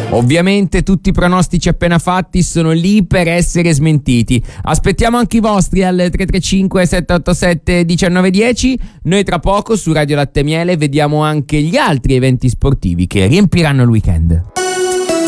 Ovviamente tutti i pronostici appena fatti sono lì per essere smentiti. Aspettiamo anche i vostri al 335 787 1910. Noi tra poco su Radio Latte e Miele vediamo anche gli altri eventi sportivi che riempiranno il weekend.